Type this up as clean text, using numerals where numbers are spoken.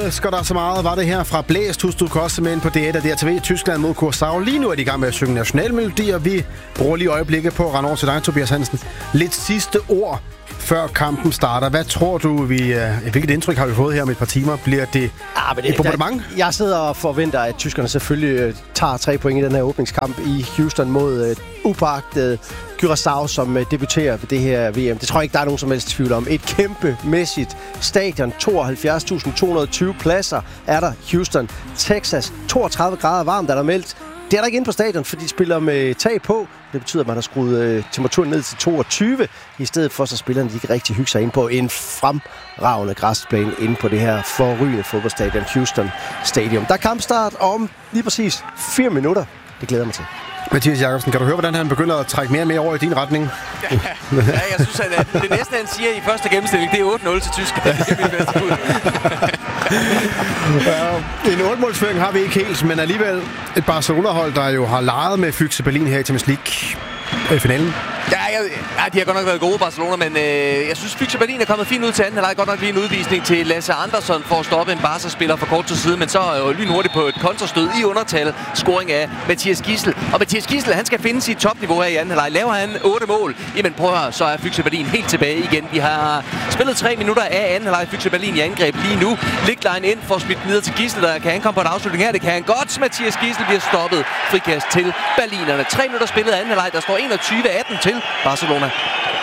elsker dig så meget, var det her fra Blæsthus. Du kan også med ind på D1 og DRTV. Tyskland mod Curaçao. Lige nu er de i gang med at synge nationalmelodier. Vi bruger lige øjeblikket på at rende over til dig, Tobias Hansen. Lidt sidste ord, før kampen starter. Hvad tror du, hvilket indtryk har vi fået her om et par timer? Bliver det et bombardement? Jeg sidder og forventer, at tyskerne selvfølgelig tager 3 point i den her åbningskamp i Houston mod upåagtet Curaçao, som debuterer ved det her VM. Det tror jeg ikke, der er nogen som helst tvivl om. Et kæmpemæssigt stadion. 72.220 pladser er der. Houston, Texas. 32 grader varmt er der meldt. Det er der ikke inde på stadion, fordi de spiller med tag på. Det betyder, at man har skruet temperaturen ned til 22. I stedet for, så spillerne de kan rigtig hygge sig ind på en fremragende græsplæne inde på det her forrygende fodboldstadion, Houston Stadium. Der er kampstart om lige præcis 4 minutter. Det glæder mig til. Mathias Jakobsen, kan du høre, hvordan han begynder at trække mere og mere over i din retning? Ja, jeg synes, at det næste, han siger i første gennemstilling, det er 8-0 til Tyskland. Det er min bedste bud. En 8-målsføring har vi ikke helt, men alligevel et Barcelona-hold, der jo har leget med Füchse Berlin her i Champions League-finalen. Ja, de har godt nok været gode, Barcelona, men jeg synes, Füchse Berlin er kommet fint ud til anden halvleg. Godt nok lige en udvisning til Lasse Andersson for at stoppe en Barca-spiller for kort til side, men så lynhurtigt på et kontrastød i undertal. Scoring af Mathias Gidsel. Og Mathias Gidsel, han skal finde sit topniveau her i anden halvleg. Laver han 8 mål, jamen prøv at høre, så er Füchse Berlin helt tilbage igen. Vi har spillet 3 minutter af anden halvleg. Füchse Berlin i angreb lige nu. Ligline ind for at smidt videre til Gidsel, der kan han komme på en afslutning her. Det kan han godt. Mathias Gidsel bliver stoppet. Frikast til berlinerne. 3 minutter spillet af anden halvleg. Der står 21-18 til Barcelona.